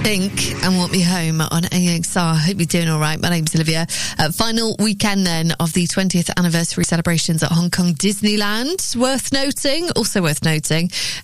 Think and Want Me Home on AXR. Hope you're doing all right. My name's Olivia. Final weekend then of the 20th anniversary celebrations at Hong Kong Disneyland. Also worth noting,